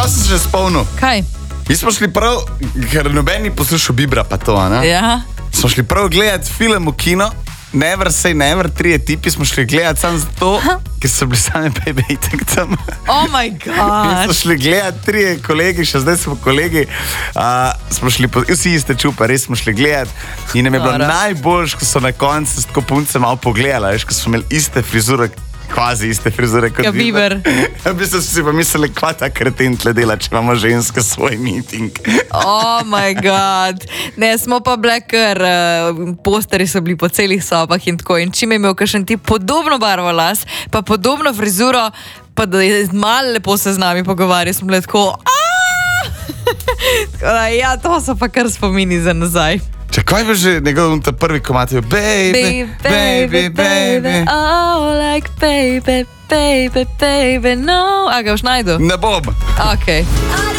kaj sem se spomnil? Kaj? Mi smo šli prav, ker noben ni poslušal Bibra pa to, ne? Ja. Smo šli prav gledati film v kino, Never Say Never, 3 tipi smo šli gledati samo zato, ker so bili sami baby itak tam. Oh my Mi god. smo šli gledati 3 kolegi, še zdaj smo kolegi, smo šli, vsi iste čupe, res smo šli gledati in nam je bilo najboljš, ko so na koncu tako punce malo pogledala, veš, ko smo imeli iste frizure, kvazi iste frizure kot Bieber. Bi se vsi pa mislili, kva ta kreten tle dela, če imamo ženska svoj meeting. Oh my god. Ne, smo pa bile kar, posteri so bili po celih sobah in tako. In čim je imel kakšen tip podobno barvo las, pa podobno frizuro, pa da je malo lepo se z nami pogovarjali, smo bile tako, tako da, ja, to so pa kar spomini za nazaj. Če kaj bi že njegov prvi komat je baby, baby, baby. Oh, like baby, baby, baby, no. A ga boš najdu? Ne bom. Ok.